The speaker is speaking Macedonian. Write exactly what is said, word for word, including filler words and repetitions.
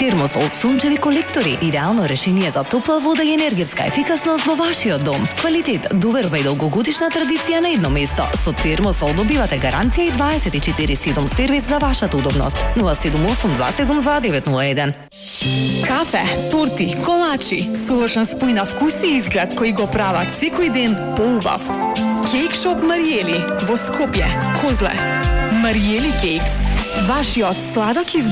Термосол сончеви колектори, идеално решение за топла вода и енергетска ефикасност во вашиот дом. Квалитет, доверба и долгогодишна традиција на едно место. Со Термосол добивате гаранција и дваесет и четири седум сервис за вашата удобност. нула седум осум два седум два девет нула еден. Кафе, торти, колачи, совршен спој на вкус и изглед кои го прават секој ден поубав. Кейк шоп Мариели во Скопје, Козле. Мариели Кейкс. Вашиот сладок избор